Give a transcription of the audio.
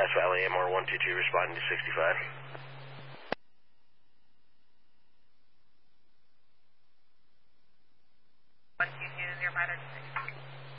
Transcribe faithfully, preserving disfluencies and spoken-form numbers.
Grass Valley, M R one two two responding to sixty-five. one two two, zero five, sixty-five.